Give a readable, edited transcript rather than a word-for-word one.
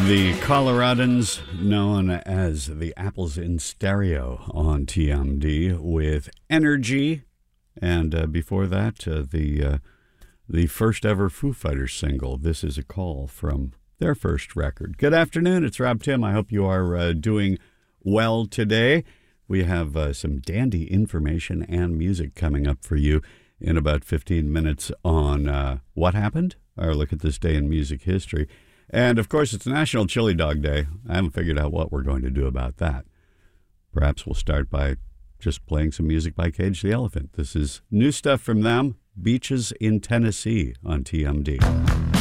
The Coloradans, known as the Apples in Stereo on TMD with Energy. And before that, the first ever Foo Fighters single, This Is a Call, from their first record. Good afternoon, it's Rob Tim. I hope you are doing well today. We have some dandy information and music coming up for you in about 15 minutes on what happened, our look at this day in music history. And, of course, it's National Chili Dog Day. I haven't figured out what we're going to do about that. Perhaps we'll start by just playing some music by Cage the Elephant. This is new stuff from them, Beaches in Tennessee on TMD.